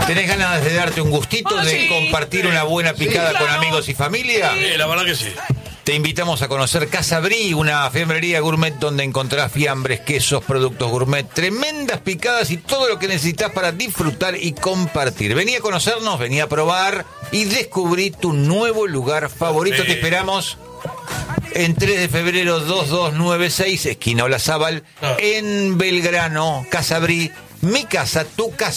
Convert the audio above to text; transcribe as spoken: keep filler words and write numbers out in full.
¿Tenés ganas de darte un gustito, Ah, de sí. compartir una buena picada Sí, con claro. amigos y familia? Sí, la verdad que sí. Te invitamos a conocer Casa Brie, una fiambrería gourmet donde encontrarás fiambres, quesos, productos gourmet, tremendas picadas y todo lo que necesitas para disfrutar y compartir. Vení a conocernos, vení a probar y descubrí tu nuevo lugar favorito. Sí. Te esperamos en tres de febrero dos dos nueve seis, esquina Olazábal, Ah. en Belgrano. Casa Brie, mi casa, tu casa.